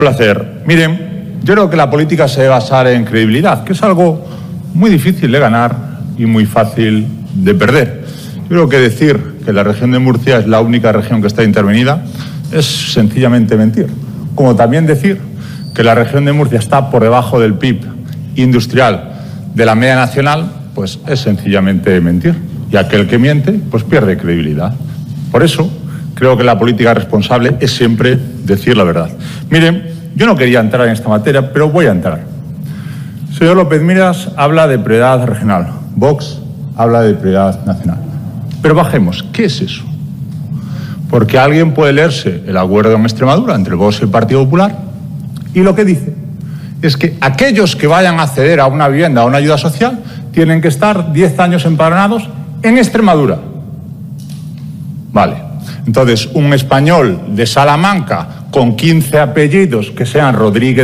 Placer. Miren, yo creo que la política se debe basar en credibilidad, que es algo muy difícil de ganar y muy fácil de perder. Yo creo que decir que la región de Murcia es la única región que está intervenida es sencillamente mentir. Como también decir que la región de Murcia está por debajo del PIB industrial de la media nacional, pues es sencillamente mentir. Y aquel que miente, pues pierde credibilidad. Por eso creo que la política responsable es siempre decir la verdad. Miren, yo no quería entrar en esta materia, pero voy a entrar. El señor López Miras habla de prioridad regional. Vox habla de prioridad nacional. Pero bajemos, ¿qué es eso? Porque alguien puede leerse el acuerdo en Extremadura entre Vox y el Partido Popular y lo que dice es que aquellos que vayan a acceder a una vivienda o a una ayuda social tienen que estar 10 años empadronados en Extremadura. Vale. Entonces, un español de Salamanca con 15 apellidos que sean Rodríguez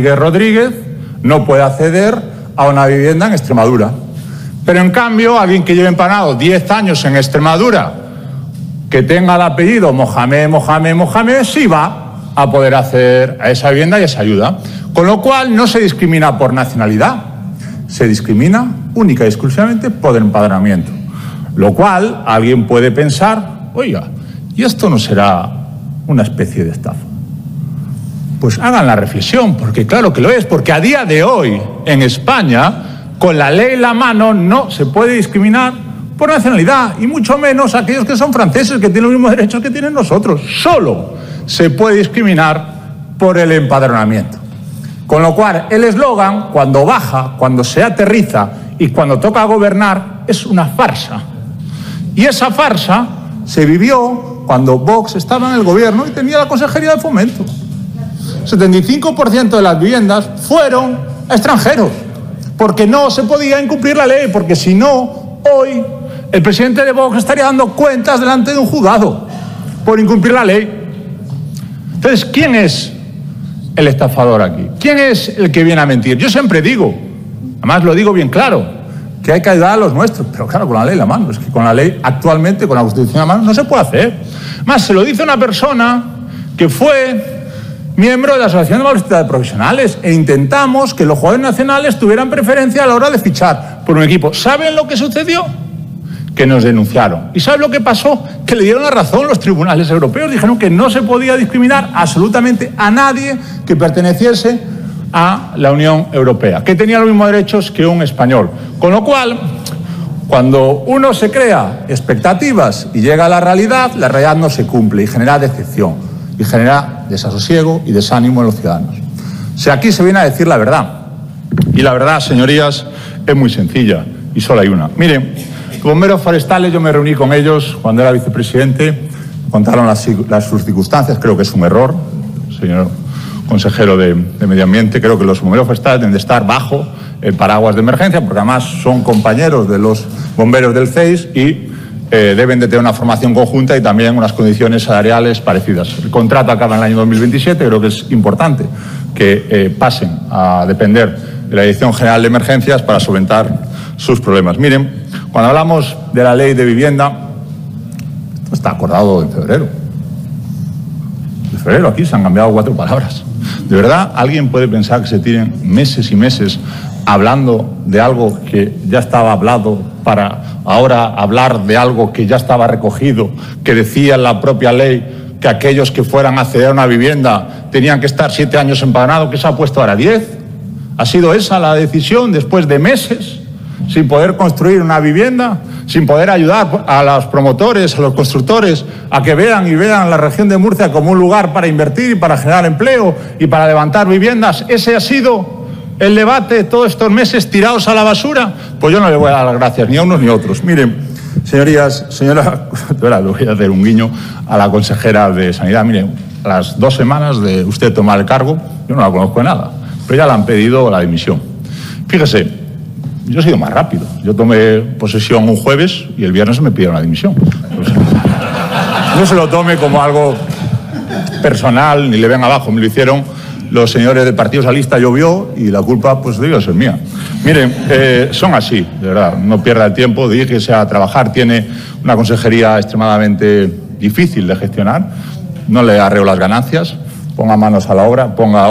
no puede acceder a una vivienda en Extremadura. Pero en cambio, alguien que lleve empadronado 10 años en Extremadura, que tenga el apellido Mohamed, sí va a poder acceder a esa vivienda y a esa ayuda. Con lo cual no se discrimina por nacionalidad, se discrimina única y exclusivamente por empadronamiento. Lo cual alguien puede pensar, oiga, ¿y esto no será una especie de estafa? Pues hagan la reflexión, porque claro que lo es, porque a día de hoy en España, con la ley en la mano, no se puede discriminar por nacionalidad, y mucho menos aquellos que son franceses, que tienen los mismos derechos que tienen nosotros. Solo se puede discriminar por el empadronamiento. Con lo cual, el eslogan, cuando baja, cuando se aterriza y cuando toca gobernar, es una farsa. Y esa farsa se vivió cuando Vox estaba en el gobierno y tenía la Consejería de Fomento. 75% de las viviendas fueron a extranjeros, porque no se podía incumplir la ley, porque si no, hoy el presidente de Vox estaría dando cuentas delante de un juzgado por incumplir la ley. Entonces, ¿quién es el estafador aquí? ¿Quién es el que viene a mentir? Yo siempre digo, además lo digo bien claro, que hay que ayudar a los nuestros, pero claro, con la ley en la mano. Es que con la ley actualmente, con la Constitución en la mano, no se puede hacer. Más, se lo dice una persona que fue miembro de la Asociación de Universidades Profesionales e intentamos que los jugadores nacionales tuvieran preferencia a la hora de fichar por un equipo. ¿Saben lo que sucedió? Que nos denunciaron. ¿Y saben lo que pasó? Que le dieron la razón los tribunales europeos. Dijeron que no se podía discriminar absolutamente a nadie que perteneciese a la Unión Europea, que tenía los mismos derechos que un español. Con lo cual, cuando uno se crea expectativas y llega a la realidad no se cumple y genera decepción y genera desasosiego y desánimo en los ciudadanos. O sea, aquí se viene a decir la verdad. Y la verdad, señorías, es muy sencilla y solo hay una. Miren, los bomberos forestales, yo me reuní con ellos cuando era vicepresidente, contaron sus circunstancias, creo que es un error, señor consejero de Medio Ambiente, creo que los bomberos forestales deben de estar bajo el paraguas de emergencia, porque además son compañeros de los bomberos del CEIS y deben de tener una formación conjunta y también unas condiciones salariales parecidas. El contrato acaba en el año 2027, creo que es importante que pasen a depender de la Dirección General de Emergencias para solventar sus problemas. Miren, cuando hablamos de la ley de vivienda, esto está acordado en febrero. En febrero aquí se han cambiado 4 palabras. ¿De verdad alguien puede pensar que se tienen meses y meses hablando de algo que ya estaba hablado para ahora hablar de algo que ya estaba recogido, que decía en la propia ley que aquellos que fueran a acceder a una vivienda tenían que estar 7 años empadronados, que se ha puesto ahora 10? ¿Ha sido esa la decisión después de meses sin poder construir una vivienda, sin poder ayudar a los promotores, a los constructores, a que vean la región de Murcia como un lugar para invertir y para generar empleo y para levantar viviendas? ¿Ese ha sido el debate todos estos meses tirados a la basura? Pues yo no le voy a dar las gracias ni a unos ni a otros. Miren, señorías, le voy a hacer un guiño a la consejera de Sanidad. Miren, a las 2 semanas de usted tomar el cargo, yo no la conozco de nada, pero ya le han pedido la dimisión. Fíjese, yo he sido más rápido. Yo tomé posesión un jueves y el viernes me pidieron la dimisión. Pues, no se lo tome como algo personal ni le ven abajo. Me lo hicieron los señores del Partido Socialista, llovió y la culpa, pues digo, es mía. Miren, son así, de verdad. No pierda el tiempo, dedíquese a trabajar. Tiene una consejería extremadamente difícil de gestionar. No le arreo las ganancias. ponga manos a la obra, ponga